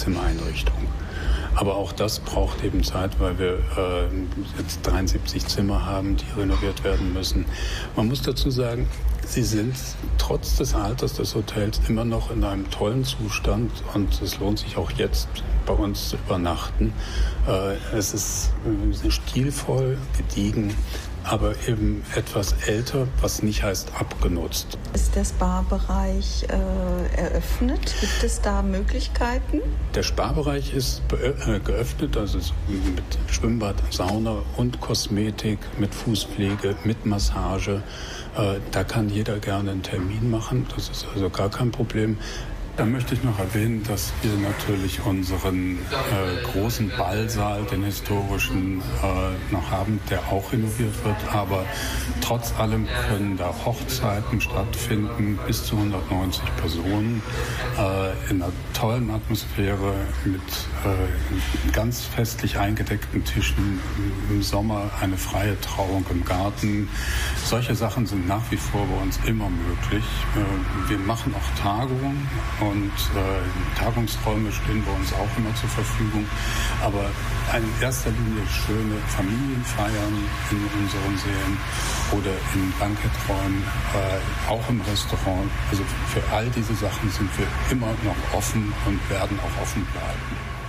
Zimmereinrichtung. Aber auch das braucht eben Zeit, weil wir jetzt 73 Zimmer haben, die renoviert werden müssen. Man muss dazu sagen, sie sind trotz des Alters des Hotels immer noch in einem tollen Zustand und es lohnt sich auch jetzt bei uns zu übernachten. Es ist stilvoll, gediegen, aber eben etwas älter, was nicht heißt abgenutzt. Ist der Spa-Bereich eröffnet? Gibt es da Möglichkeiten? Der Spa-Bereich ist geöffnet, also mit Schwimmbad, Sauna und Kosmetik, mit Fußpflege, mit Massage. Da kann jeder gerne einen Termin machen, das ist also gar kein Problem. Da möchte ich noch erwähnen, dass wir natürlich unseren großen Ballsaal, den historischen, noch haben, der auch renoviert wird. Aber trotz allem können da Hochzeiten stattfinden, bis zu 190 Personen, in einer tollen Atmosphäre mit ganz festlich eingedeckten Tischen, im Sommer eine freie Trauung im Garten. Solche Sachen sind nach wie vor bei uns immer möglich. Wir machen auch Tagungen. Und Tagungsräume stehen bei uns auch immer zur Verfügung. Aber in erster Linie schöne Familienfeiern in unseren Sälen oder in Banketträumen, auch im Restaurant. Also für all diese Sachen sind wir immer noch offen und werden auch offen bleiben.